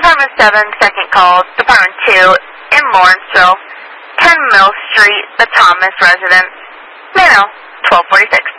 Department 7, second call, Department 2, in Lawrenceville, 10 Mill Street, the Thomas residence. Mail, 1246.